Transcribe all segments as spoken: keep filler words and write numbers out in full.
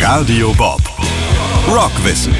Radio Bob. Rockwissen.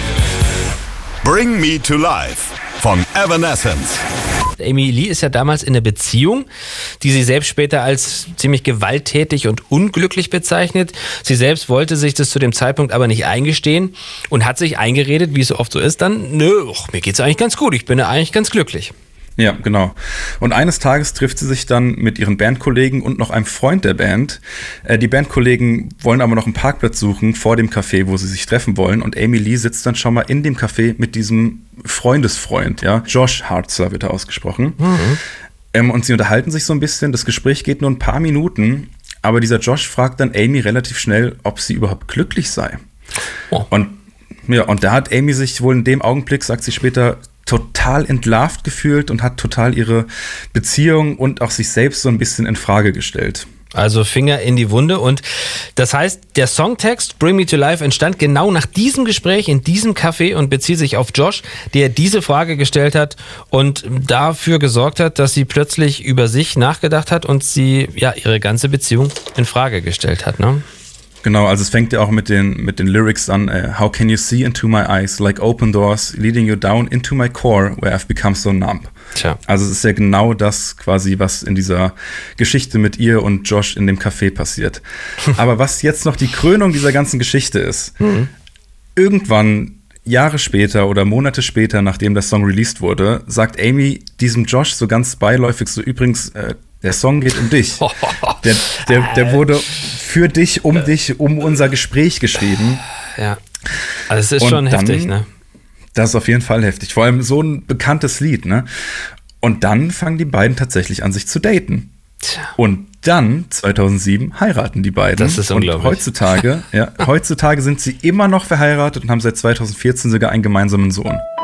Bring Me to Life von Evanescence. Amy Lee ist ja damals in einer Beziehung, die sie selbst später als ziemlich gewalttätig und unglücklich bezeichnet. Sie selbst wollte sich das zu dem Zeitpunkt aber nicht eingestehen und hat sich eingeredet, wie es so oft so ist, dann, nö, och, mir geht's eigentlich ganz gut, ich bin ja eigentlich ganz glücklich. Ja, genau. Und eines Tages trifft sie sich dann mit ihren Bandkollegen und noch einem Freund der Band. Äh, die Bandkollegen wollen aber noch einen Parkplatz suchen vor dem Café, wo sie sich treffen wollen. Und Amy Lee sitzt dann schon mal in dem Café mit diesem Freundesfreund, ja. Josh Hartzler wird da ausgesprochen. Mhm. Ähm, und sie unterhalten sich so ein bisschen. Das Gespräch geht nur ein paar Minuten. Aber dieser Josh fragt dann Amy relativ schnell, ob sie überhaupt glücklich sei. Oh. Und ja, und da hat Amy sich wohl in dem Augenblick, sagt sie später, total entlarvt gefühlt und hat total ihre Beziehung und auch sich selbst so ein bisschen in Frage gestellt. Also Finger in die Wunde. Und das heißt, der Songtext Bring Me to Life entstand genau nach diesem Gespräch in diesem Café und bezieht sich auf Josh, der diese Frage gestellt hat und dafür gesorgt hat, dass sie plötzlich über sich nachgedacht hat und sie ja ihre ganze Beziehung in Frage gestellt hat, ne? Genau, also es fängt ja auch mit den, mit den Lyrics an. Uh, How can you see into my eyes, like open doors, leading you down into my core, where I've become so numb. Tja. Also es ist ja genau das quasi, was in dieser Geschichte mit ihr und Josh in dem Café passiert. Aber was jetzt noch die Krönung dieser ganzen Geschichte ist, mhm. irgendwann Jahre später oder Monate später, nachdem der Song released wurde, sagt Amy diesem Josh so ganz beiläufig so, übrigens, äh, der Song geht um dich. Der, der, der wurde für dich, um dich, um unser Gespräch geschrieben. Ja, also es ist und schon dann, heftig, ne? Das ist auf jeden Fall heftig. Vor allem so ein bekanntes Lied, ne? Und dann fangen die beiden tatsächlich an, sich zu daten. Tja. Und dann, zweitausendsieben, heiraten die beiden. Das ist unglaublich. Und heutzutage, ja, heutzutage sind sie immer noch verheiratet und haben seit zweitausendvierzehn sogar einen gemeinsamen Sohn.